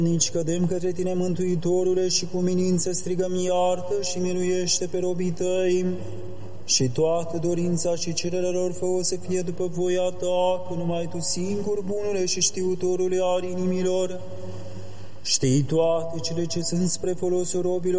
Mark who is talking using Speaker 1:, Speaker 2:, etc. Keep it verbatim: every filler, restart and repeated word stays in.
Speaker 1: Nici cădem către Tine, Mântuitorule, și cu umilință strigăm, iartă și miluiește pe robii Tăi. Și toată dorința și cererea lor fă să fie după voia Ta, că numai Tu singur, bunule și știutorule al inimilor, știi toate cele ce sunt spre folosul robilor